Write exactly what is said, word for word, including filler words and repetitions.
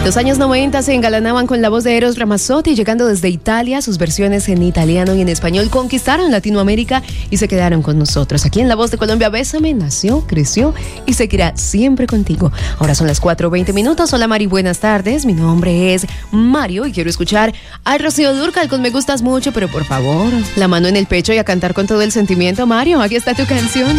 Los años noventa se engalanaban con la voz de Eros Ramazzotti, llegando desde Italia. Sus versiones en italiano y en español conquistaron Latinoamérica y se quedaron con nosotros. Aquí en La Voz de Colombia, Bésame nació, creció y seguirá siempre contigo. Ahora son las cuatro veinte minutos. Hola Mari, buenas tardes. Mi nombre es Mario y quiero escuchar a Rocío Dúrcal con Me Gustas Mucho, pero por favor, la mano en el pecho y a cantar con todo el sentimiento. Mario, aquí está tu canción.